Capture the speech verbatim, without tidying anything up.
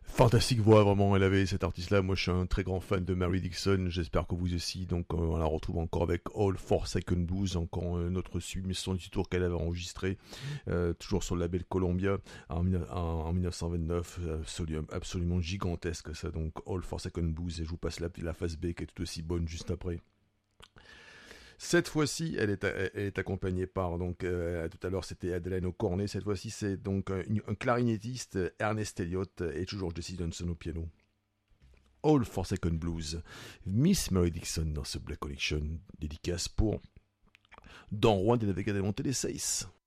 Fantastique voix, vraiment, elle avait cette artiste-là. Moi, je suis un très grand fan de Mary Dixon. J'espère que vous aussi. Donc, euh, on la retrouve encore avec All Forsaken Blues, encore un autre son du tour qu'elle avait enregistré, euh, toujours sur le label Columbia en, en, en mille neuf cent vingt-neuf. Absolument, absolument gigantesque ça. Donc, All Forsaken Blues. Et je vous passe la, la phase B qui est tout aussi bonne juste après. Cette fois-ci, elle est, elle est accompagnée par, donc, euh, tout à l'heure c'était Adelaine au cornet, cette fois-ci c'est donc un, un clarinettiste, Ernest Elliott, et toujours Jesse Johnson au piano. All Forsaken Blues, Miss Mary Dixon dans ce Black Connection, dédicace pour Don Juan de la Vega de Monte de Seis.